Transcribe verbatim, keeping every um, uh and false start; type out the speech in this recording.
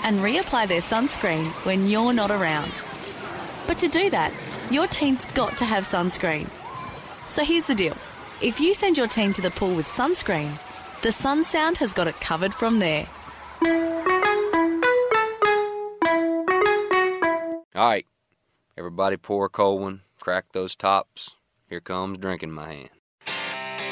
and reapply their sunscreen when you're not around. But to do that, your team's got to have sunscreen. So here's the deal. If you send your team to the pool with sunscreen, the Sun Sound has got it covered from there. All right, everybody pour a cold one, crack those tops. Here comes drinking my hand.